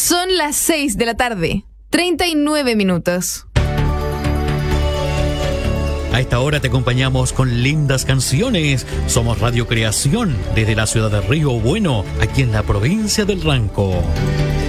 Son las 6 de la tarde, 39 minutos. A esta hora te acompañamos con lindas canciones. Somos Radio Creación desde la ciudad de Río Bueno, aquí en la provincia del Ranco.